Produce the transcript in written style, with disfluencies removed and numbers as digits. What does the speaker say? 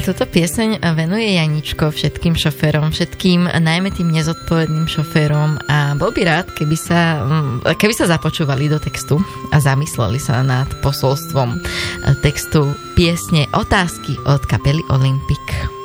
Toto pieseň venuje Janičko všetkým šoférom, všetkým, najmä tým nezodpovedným šoférom, a bol by rád, keby sa započúvali do textu a zamysleli sa nad posolstvom textu piesne Otázky od kapely Olympic.